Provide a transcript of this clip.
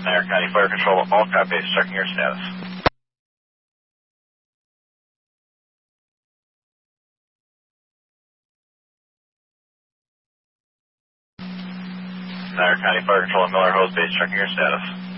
Niagara County Fire Control at Walcott Base, checking your status. Niagara County Fire Control at Miller Hose Base, checking your status.